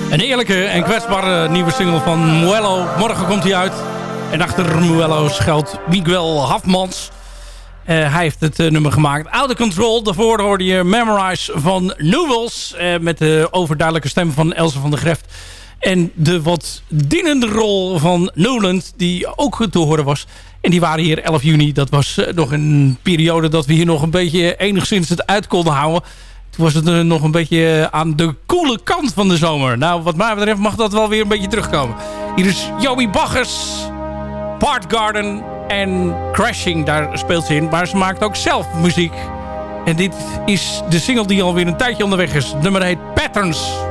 Een eerlijke en kwetsbare nieuwe single van Muello. Morgen komt hij uit. En achter Muello schuilt Miguel Hafmans. Hij heeft het nummer gemaakt. Out of Control. Daarvoor hoorde je Memorize van Newells. Met de overduidelijke stem van Else van der Greft. En de wat dienende rol van Newland. Die ook te horen was. En die waren hier 11 juni. Dat was nog een periode dat we hier nog een beetje enigszins het uit konden houden. Toen was het nog een beetje aan de koele kant van de zomer. Nou, wat mij betreft mag dat wel weer een beetje terugkomen. Hier is Joey Baggers, Part Garden en Crashing. Daar speelt ze in. Maar ze maakt ook zelf muziek. En dit is de single die alweer een tijdje onderweg is. Nummer heet Patterns.